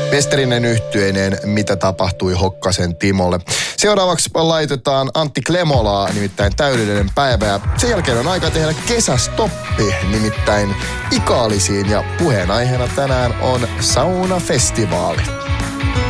Westerinen yhtyeineen Mitä tapahtui Hokkasen Timolle. Seuraavaksi laitetaan Antti Klemolaa, nimittäin Täydellinen päivä. Ja sen jälkeen on aika tehdä kesästoppi, nimittäin Ikaalisiin. Ja puheenaiheena tänään on saunafestivaali.